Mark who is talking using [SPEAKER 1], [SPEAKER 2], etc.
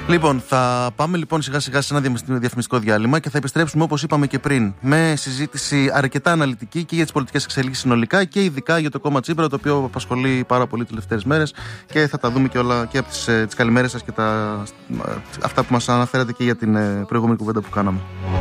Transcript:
[SPEAKER 1] Λοιπόν, θα πάμε λοιπόν σιγά σιγά σε ένα διαφημιστικό διάλειμμα και θα επιστρέψουμε, όπως είπαμε και πριν, με συζήτηση αρκετά αναλυτική και για τις πολιτικές εξελίξεις συνολικά και ειδικά για το κόμμα Τσίπρα, το οποίο απασχολεί πάρα πολύ τις τελευταίες μέρες, και θα τα δούμε και όλα και από τις καλημέρες σας και αυτά που μας αναφέρατε και για την προηγούμενη κουβέντα που κάναμε.